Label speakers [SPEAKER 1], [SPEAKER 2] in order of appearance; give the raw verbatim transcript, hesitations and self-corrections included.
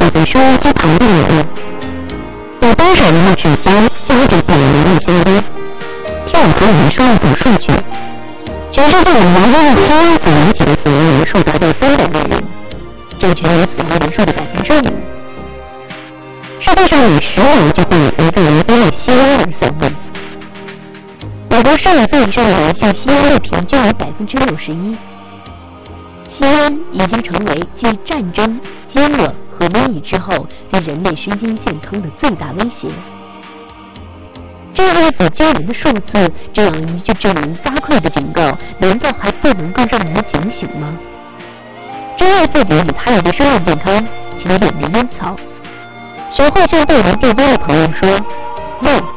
[SPEAKER 1] 坐在收音机旁的人，有多少人的指标跟着本人的相关？听我和你们说一组数据：全世界有两万七万死亡级的死亡人数达到三百万人，占全球死亡人数的百分之五。世界上每十人就会有一个人因为吸烟而丧命。美国十五岁以上的人性吸烟率平均为百分之六十一。吸烟已经成为继战争、饥饿和瘟疫之后对人类身心健康的最大威胁。这样一组惊人的数字，这样一句振聋发聩的警告，难道还不能够让人警醒吗？珍爱自己与他人的生命健康，请远离烟草。学会向对人递烟的朋友说 ：“No。”